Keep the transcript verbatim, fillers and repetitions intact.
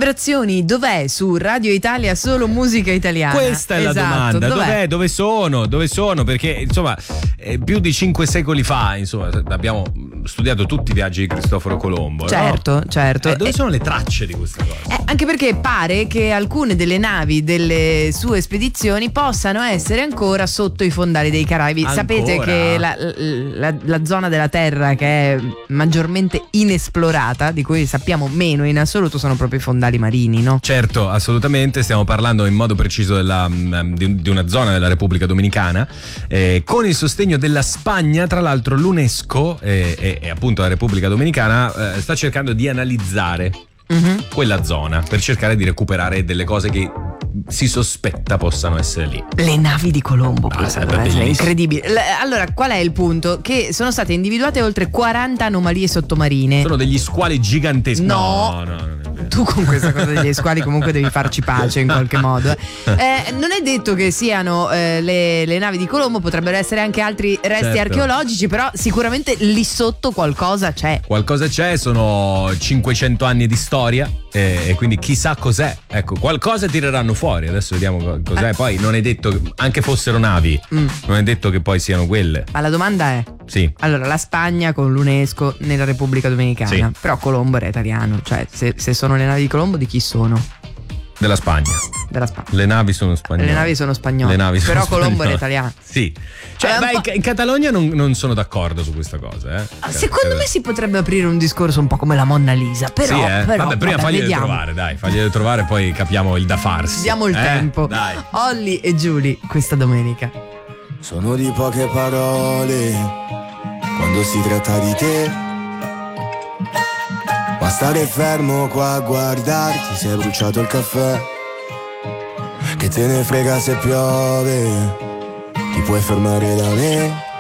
Vibrazioni, dov'è su Radio Italia solo musica italiana? Questa è esatto. la domanda. Dov'è? Dov'è? Dove sono? Dove sono? Perché insomma eh, più di cinque secoli fa insomma abbiamo studiato tutti i viaggi di Cristoforo Colombo. Certo, no? certo. Eh, dove Eh, sono le tracce di questa cosa? Eh, anche perché pare che alcune delle navi delle sue spedizioni possano essere ancora sotto i fondali dei Caraibi. Ancora? Sapete che la, la, la zona della Terra che è maggiormente inesplorata, di cui sappiamo meno in assoluto, sono proprio i fondali marini, no? Certo, assolutamente. Stiamo parlando in modo preciso della, di, di una zona della Repubblica Dominicana, eh, con il sostegno della Spagna. Tra l'altro l'UNESCO eh, e, e appunto la Repubblica Dominicana eh, sta cercando di analizzare Mm-hmm. quella zona per cercare di recuperare delle cose che si sospetta possano essere lì. Le navi di Colombo, Ah, questa sarebbe deve essere bellissimo. incredibile. L- Allora, qual è il punto? Che sono state individuate oltre quaranta anomalie sottomarine. Sono degli squali giganteschi. No. no, no, non è vero. Tu con questa cosa degli squali comunque devi farci pace in qualche modo. Eh, non è detto che siano eh, le, le navi di Colombo, potrebbero essere anche altri resti Certo. archeologici, però sicuramente lì sotto qualcosa c'è. Qualcosa c'è, sono cinquecento anni di storia e, e quindi chissà cos'è. Ecco, qualcosa tireranno fuori. Adesso vediamo co- cos'è. Eh. Poi non è detto che anche fossero navi, Mm. non è detto che poi siano quelle. Ma la domanda è: Sì. allora, la Spagna con l'UNESCO nella Repubblica Dominicana, Sì. però Colombo era italiano, cioè se, se sono le navi di Colombo, di chi sono? Della Spagna. Della Spagna. Le navi sono spagnole. Le navi sono spagnole, Le navi sono però Colombo era spagnole. italiano. Sì. Cioè, È un beh, po'- in, Ca- in Catalogna non, non sono d'accordo su questa cosa. Eh. Secondo me si potrebbe aprire un discorso un po' come la Monna Lisa, però, sì, eh. però vabbè, prima vabbè, fagliele vediamo. trovare, dai, fagliele trovare, poi capiamo il da farsi. Diamo il Eh, tempo. Dai. Olly e Giulia questa domenica. Sono di poche parole quando si tratta di te, ma stare fermo qua a guardarti, si è bruciato il caffè. Che te ne frega se piove, ti puoi fermare da me,